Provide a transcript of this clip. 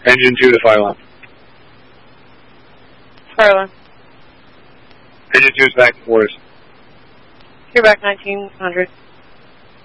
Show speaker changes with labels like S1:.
S1: Engine 2 to fire line.
S2: Fire line.
S1: Engine 2 is back to quarters.
S2: You're back 1900.